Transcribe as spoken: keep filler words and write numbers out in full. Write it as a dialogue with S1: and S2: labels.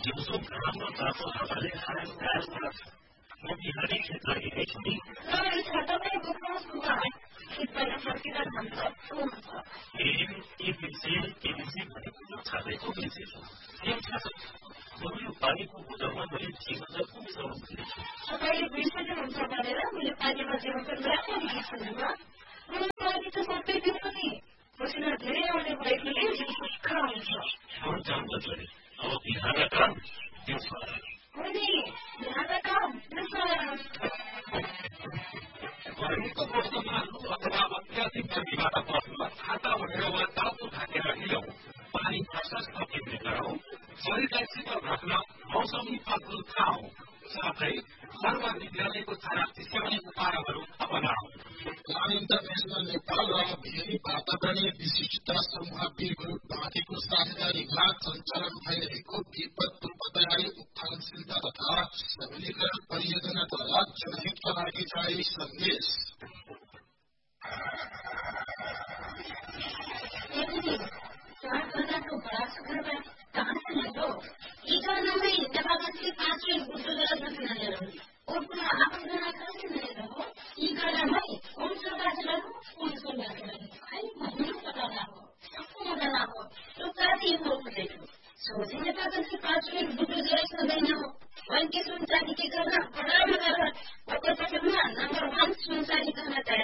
S1: दिउँसो घाममा तातो हावाले हात घाँस लाग्छ। म बिहानै खेत लागेकै छु नि।
S2: तपाईँ छातामै बस्नुहोस् न। खेतबाट फर्किँदा घाम कस्तो हुन्छ।
S1: ए एक दिनसे एक दिनसे भनेको छातैको बिर्सेछु। के थाहा छ बरु यो पानीको बुझाउमा मैले ठिक हुन्छ पुग्छौँ भन्दैछु।
S2: तपाईँले बिर्सिनुहुन्छ भनेर मैले पानी बचाउनको राम्ररी बिर्सिँदैन। मलाई पानी त सबै दिनु नि। पसिना धेरै आउने भएकोले सुक्खा हुन्छ।
S1: हो जान्छ छोरी। अब बिहान काम दिउँसो
S2: हो नि बिहान काम दिउँसो
S3: गर्मीको मौसममा लु अथवा अत्याधिक गर्मीबाट बस्न छाता ओढेर वा टाउको ढाकेर हिँडौँ। पानी प्रशस्त पिउने गरौँ। शरीरलाई शीतल राख्न मौसमी फलफुल खाऊ। साथै घर वा विद्यालयको छाया चिस्याउने उपायहरू अपनाऊ।
S4: प्लान इन्टरनेशनल नेपाल र भेरी वातावरणीय विशिष्टता समूह बी ग्रुप बाँकीको साझेदारीमा सञ्चालन भइरहेको विपत्ति तयारी उत्थानशीलता तथा सबलीकरण परियोजनाद्वारा जनहितका लागि जारी सन्देश।
S2: चार बजारको बडा सुखरबा कहाँ से लो ये गाना में नेपाल के पांच बुजुर्ग नलिएर और पुनः आफू जना कहाँ से हो ये गाना में कौन सा बाजा हो कौन सा बाजा है मुझे पता ना हो सबको मजा ना हो तो काफी हो देखो सोचे नेपाल के पांच बुजुर्ग नहीं हो वन के सुनसारी के करना बड़ा मजा है और तो नंबर वन सुनसारी करना चाहिए